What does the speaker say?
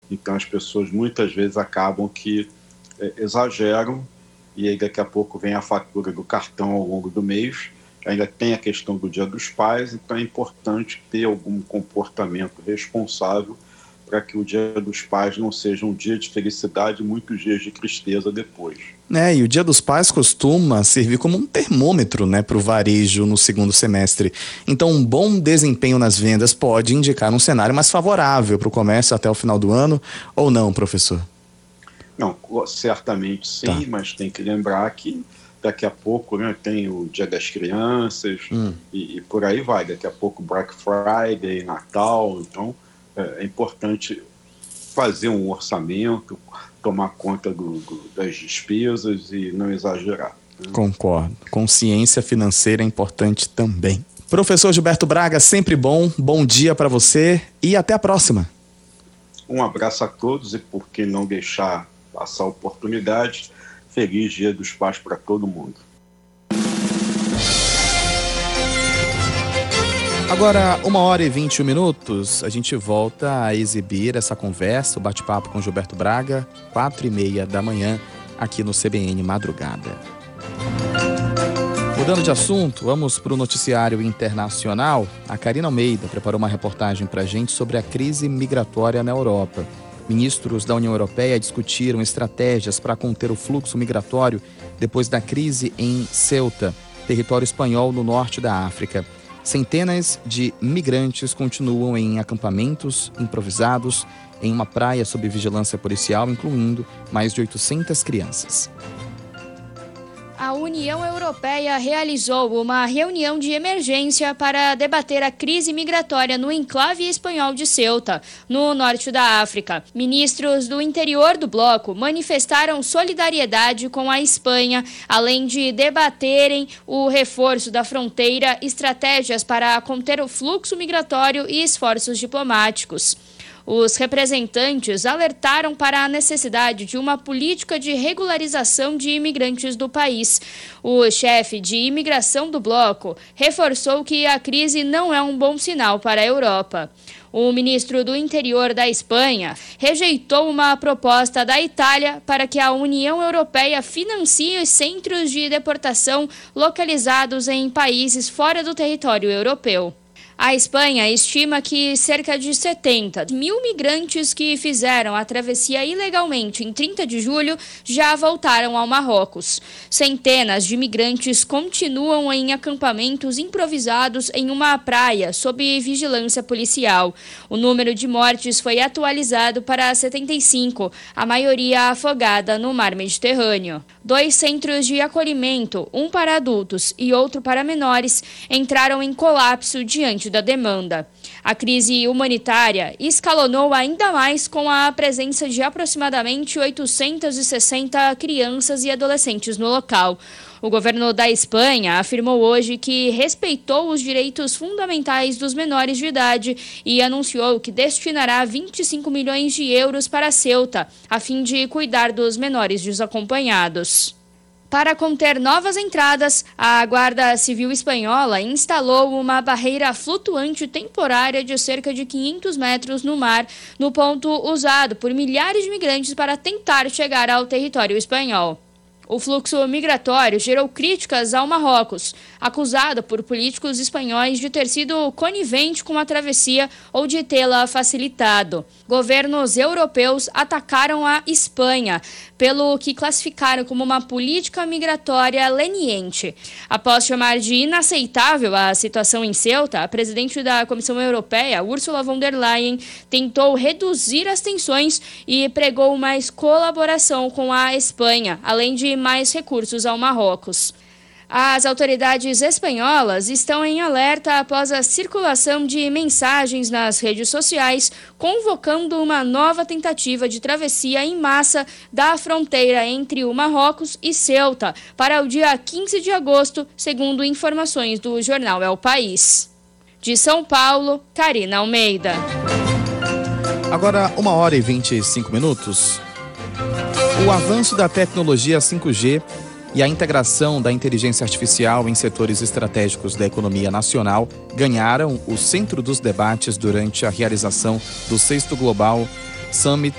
Então as pessoas muitas vezes acabam que exageram, e aí daqui a pouco vem a fatura do cartão ao longo do mês. Ainda tem a questão do Dia dos Pais, então é importante ter algum comportamento responsável para que o Dia dos Pais não seja um dia de felicidade e muitos dias de tristeza depois. E o Dia dos Pais costuma servir como um termômetro, para o varejo no segundo semestre. Então, um bom desempenho nas vendas pode indicar um cenário mais favorável para o comércio até o final do ano, ou não, professor? Não, certamente sim, mas tem que lembrar que daqui a pouco tem o Dia das Crianças e por aí vai. Daqui a pouco Black Friday, Natal. Então é importante fazer um orçamento, tomar conta das despesas e não exagerar. Concordo. Consciência financeira é importante também. Professor Gilberto Braga, sempre bom dia para você e até a próxima. Um abraço a todos e por que não deixar passar a oportunidade. Feliz Dia dos Pais para todo mundo. Agora, 1h21, a gente volta a exibir essa conversa, o bate-papo com Gilberto Braga, 4h30 da manhã, aqui no CBN Madrugada. Mudando de assunto, vamos para o noticiário internacional. A Karina Almeida preparou uma reportagem para a gente sobre a crise migratória na Europa. Ministros da União Europeia discutiram estratégias para conter o fluxo migratório depois da crise em Ceuta, território espanhol no norte da África. Centenas de migrantes continuam em acampamentos improvisados em uma praia sob vigilância policial, incluindo mais de 800 crianças. A União Europeia realizou uma reunião de emergência para debater a crise migratória no enclave espanhol de Ceuta, no norte da África. Ministros do interior do bloco manifestaram solidariedade com a Espanha, além de debaterem o reforço da fronteira, estratégias para conter o fluxo migratório e esforços diplomáticos. Os representantes alertaram para a necessidade de uma política de regularização de imigrantes do país. O chefe de imigração do bloco reforçou que a crise não é um bom sinal para a Europa. O ministro do Interior da Espanha rejeitou uma proposta da Itália para que a União Europeia financie os centros de deportação localizados em países fora do território europeu. A Espanha estima que cerca de 70 mil migrantes que fizeram a travessia ilegalmente em 30 de julho já voltaram ao Marrocos. Centenas de migrantes continuam em acampamentos improvisados em uma praia sob vigilância policial. O número de mortes foi atualizado para 75, a maioria afogada no mar Mediterrâneo. 2 centros de acolhimento, um para adultos e outro para menores, entraram em colapso diante da demanda. A crise humanitária escalonou ainda mais com a presença de aproximadamente 860 crianças e adolescentes no local. O governo da Espanha afirmou hoje que respeitou os direitos fundamentais dos menores de idade e anunciou que destinará 25 milhões de euros para Ceuta, a fim de cuidar dos menores desacompanhados. Para conter novas entradas, a Guarda Civil Espanhola instalou uma barreira flutuante temporária de cerca de 500 metros no mar, no ponto usado por milhares de migrantes para tentar chegar ao território espanhol. O fluxo migratório gerou críticas ao Marrocos, acusado por políticos espanhóis de ter sido conivente com a travessia ou de tê-la facilitado. Governos europeus atacaram a Espanha, pelo que classificaram como uma política migratória leniente. Após chamar de inaceitável a situação em Ceuta, a presidente da Comissão Europeia, Ursula von der Leyen, tentou reduzir as tensões e pregou mais colaboração com a Espanha, além de mais recursos ao Marrocos. As autoridades espanholas estão em alerta após a circulação de mensagens nas redes sociais convocando uma nova tentativa de travessia em massa da fronteira entre o Marrocos e Ceuta para o dia 15 de agosto, segundo informações do jornal El País. De São Paulo, Karina Almeida. Agora, 1h25. O avanço da tecnologia 5G e a integração da inteligência artificial em setores estratégicos da economia nacional ganharam o centro dos debates durante a realização do 6º Global Summit